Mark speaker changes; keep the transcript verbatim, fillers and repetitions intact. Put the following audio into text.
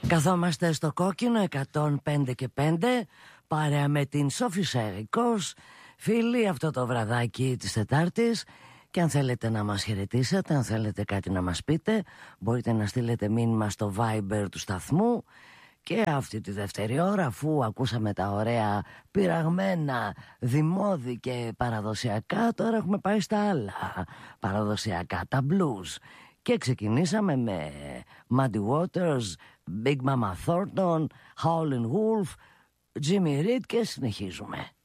Speaker 1: Καθόμαστε στο κόκκινο εκατόν πέντε και πέντε, παρέα με την Σόφη Σερικός, φίλοι, αυτό το βραδάκι της Τετάρτης. Και αν θέλετε να μας χαιρετήσετε, αν θέλετε κάτι να μας πείτε, μπορείτε να στείλετε μήνυμα στο Viber του σταθμού. Και αυτή τη δεύτερη ώρα, αφού ακούσαμε τα ωραία πειραγμένα, δημόδι και παραδοσιακά, τώρα έχουμε πάει στα άλλα παραδοσιακά, τα blues. Και ξεκινήσαμε με Muddy Waters, Big Mama Thornton, Howlin' Wolf, Jimmy Reed και συνεχίζουμε.